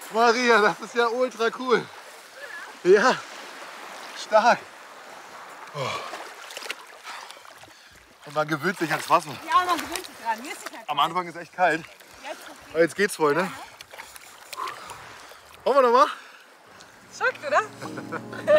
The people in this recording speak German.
Maria, das ist ja ultra cool. Ja, stark. Oh. Und man gewöhnt sich ans Wasser. Ja, man gewöhnt sich dran. Mir ist sicher kalt. Am Anfang ist echt kalt. Aber jetzt geht's voll, ne? Ja, ne? Wollen wir noch mal? Schockt, oder?